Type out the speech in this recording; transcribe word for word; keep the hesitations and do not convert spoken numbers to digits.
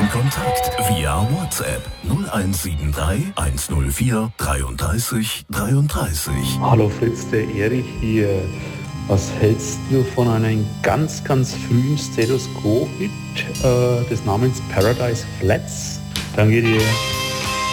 in Kontakt via WhatsApp null eins sieben drei eins null vier dreiunddreißig dreiunddreißig. Hallo Fritz, der Erich hier. Was hältst du von einem ganz, ganz frühen Stethoskop-Hit äh, des Namens Paradise Flats? Danke dir.